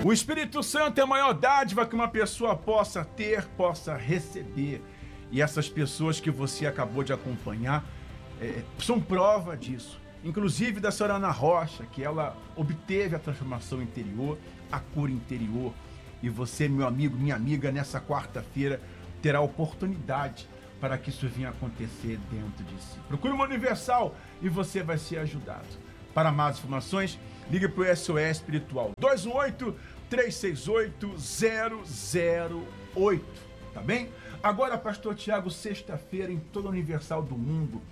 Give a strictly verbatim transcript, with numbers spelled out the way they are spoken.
O Espírito Santo é a maior dádiva que uma pessoa possa ter, possa receber. E essas pessoas que você acabou de acompanhar é, são prova disso. Inclusive da senhora Ana Rocha, que ela obteve a transformação interior, a cura interior. E você, meu amigo, minha amiga, nessa quarta-feira terá a oportunidade para que isso venha acontecer dentro de si. Procure uma Universal e você vai ser ajudado. Para mais informações, ligue para o S O S Espiritual dois um oito, três seis oito, zero zero oito, tá bem? Agora, Pastor Tiago, sexta-feira em toda a Universal do mundo,